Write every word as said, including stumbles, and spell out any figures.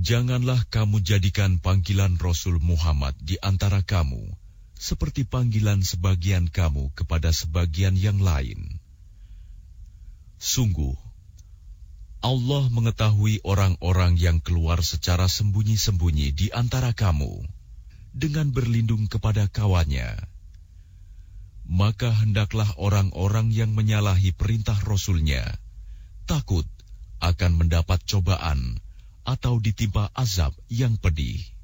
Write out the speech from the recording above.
Janganlah kamu jadikan panggilan Rasul Muhammad di antara kamu seperti panggilan sebagian kamu kepada sebagian yang lain. Sungguh, Allah mengetahui orang-orang yang keluar secara sembunyi-sembunyi di antara kamu dengan berlindung kepada kawannya. Maka hendaklah orang-orang yang menyalahi perintah Rasul-Nya takut akan mendapat cobaan atau ditimpa azab yang pedih.